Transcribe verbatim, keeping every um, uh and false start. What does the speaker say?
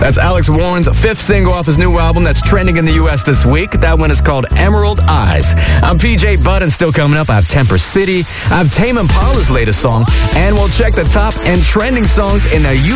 That's Alex Warren's fifth single off his new album that's trending in the U S this week. That one is called Emerald Eyes. I'm P J Budd, and still coming up, I have Temper City. I have Tame Impala's latest song, and we'll check the top and trending songs in the U